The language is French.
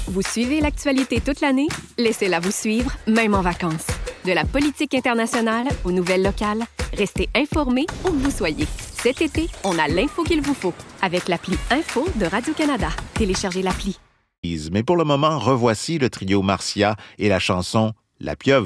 Vous suivez l'actualité toute l'année? Laissez-la vous suivre, même en vacances. De la politique internationale aux nouvelles locales, restez informés où que vous soyez. Cet été, on a l'info qu'il vous faut avec l'appli Info de Radio-Canada. Téléchargez l'appli. Mais pour le moment, revoici le trio Marcia et la chanson « La pieuvre ».